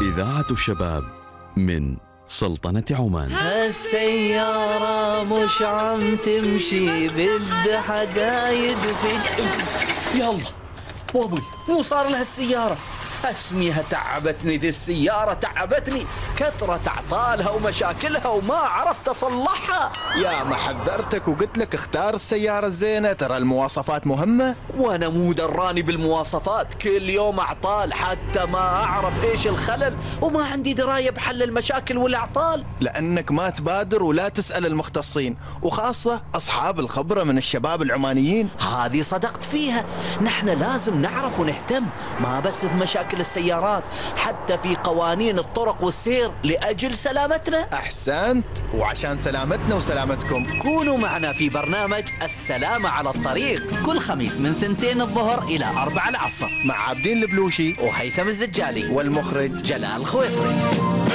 إذاعة الشباب من سلطنة عمان. هالسيارة مش عم تمشي بدها حقايد يلا بابي مو صار لها السيارة. اسميها تعبتني دي السيارة، تعبتني كثرة اعطالها ومشاكلها وما عرفت اصلحها. يا ما حذرتك وقلت لك اختار السيارة الزينة، ترى المواصفات مهمة. وانا مو دراني بالمواصفات، كل يوم اعطال حتى ما اعرف ايش الخلل، وما عندي دراية بحل المشاكل والاعطال. لانك ما تبادر ولا تسأل المختصين، وخاصة اصحاب الخبرة من الشباب العمانيين. هذه صدقت فيها، نحن لازم نعرف ونهتم، ما بس في مشاكل السيارات، حتى في قوانين الطرق والسير لأجل سلامتنا. أحسنت، وعشان سلامتنا وسلامتكم كونوا معنا في برنامج السلامة على الطريق كل خميس من 2 الظهر إلى 4 العصر مع عابدين البلوشي وهيثم الزجالي والمخرج جلال الخويطري.